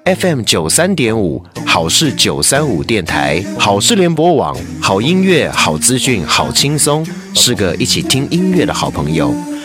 FM93.5好事935电台，好事联播网，好音乐、好资讯、好轻松，是个一起听音乐的好朋友。